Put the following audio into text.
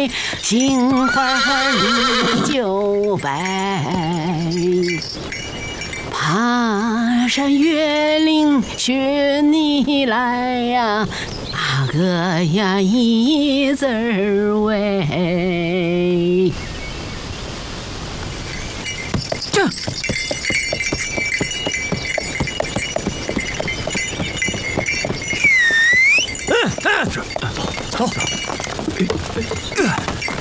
杏花绿酒白。爬山越岭寻你来呀，阿哥呀一字儿喂。这。 走。